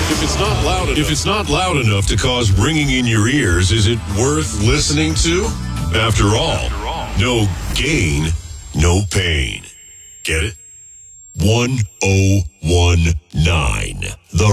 If it's not loud enough to cause ringing in your ears, is it worth listening to? After all, no gain, no pain. Get it? 1019, The